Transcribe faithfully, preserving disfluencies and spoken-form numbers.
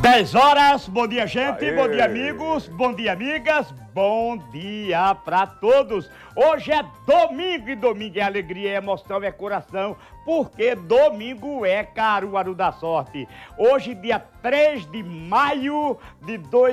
dez horas, bom dia gente, Aê. bom dia amigos, bom dia amigas, bom dia pra todos. Hoje é domingo e domingo é alegria, é emoção, é coração, porque domingo é Caruaru da Sorte. Hoje dia três de maio de dois